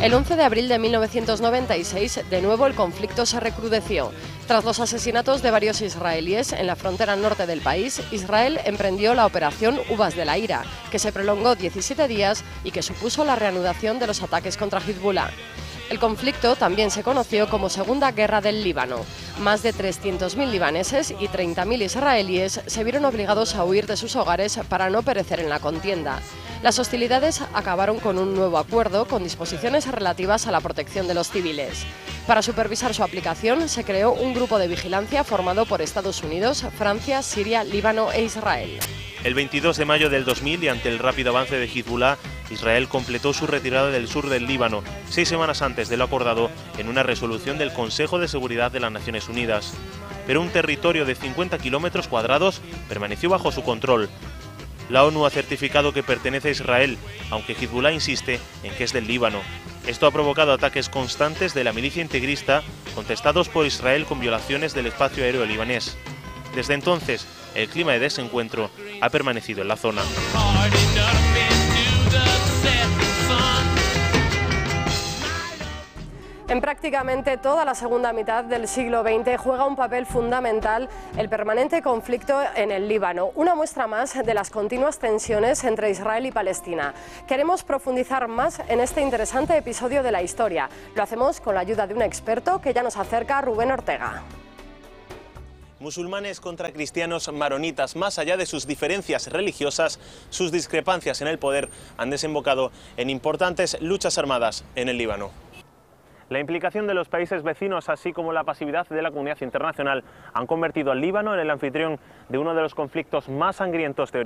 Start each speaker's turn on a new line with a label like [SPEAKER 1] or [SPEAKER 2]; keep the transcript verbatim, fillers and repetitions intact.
[SPEAKER 1] El once de abril de mil novecientos noventa y seis, de nuevo el conflicto se recrudeció. Tras los asesinatos de varios israelíes en la frontera norte del país, Israel emprendió la operación Uvas de la Ira, que se prolongó diecisiete días y que supuso la reanudación de los ataques contra Hezbollah. El conflicto también se conoció como Segunda Guerra del Líbano. Más de trescientos mil libaneses y treinta mil israelíes se vieron obligados a huir de sus hogares para no perecer en la contienda. Las hostilidades acabaron con un nuevo acuerdo con disposiciones relativas a la protección de los civiles. Para supervisar su aplicación se creó un grupo de vigilancia formado por Estados Unidos, Francia, Siria, Líbano e Israel.
[SPEAKER 2] El veintidós de mayo del dos mil, y ante el rápido avance de Hezbollah, Israel completó su retirada del sur del Líbano, seis semanas antes de lo acordado en una resolución del Consejo de Seguridad de las Naciones Unidas. Pero un territorio de cincuenta kilómetros cuadrados permaneció bajo su control. La ONU ha certificado que pertenece a Israel, aunque Hezbollah insiste en que es del Líbano. Esto ha provocado ataques constantes de la milicia integrista, contestados por Israel con violaciones del espacio aéreo libanés. Desde entonces, el clima de desencuentro ha permanecido en la zona.
[SPEAKER 1] En prácticamente toda la segunda mitad del siglo veinte juega un papel fundamental el permanente conflicto en el Líbano, una muestra más de las continuas tensiones entre Israel y Palestina. Queremos profundizar más en este interesante episodio de la historia. Lo hacemos con la ayuda de un experto que ya nos acerca, Rubén Ortega.
[SPEAKER 2] Musulmanes contra cristianos maronitas. Más allá de sus diferencias religiosas, sus discrepancias en el poder han desembocado en importantes luchas armadas en el Líbano. La implicación de los países vecinos, así como la pasividad de la comunidad internacional, han convertido al Líbano en el anfitrión de uno de los conflictos más sangrientos de